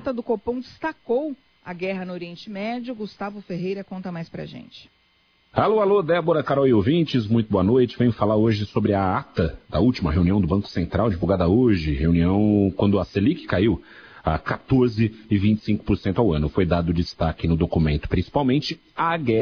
ata do Copom destacou a guerra no Oriente Médio. Gustavo Ferreira conta mais pra gente. Alô, Débora, Carol e ouvintes, muito boa noite. Venho falar hoje sobre a ata da última reunião do Banco Central, divulgada hoje, reunião quando a Selic caiu a 14,25% ao ano. Foi dado destaque no documento, principalmente a guerra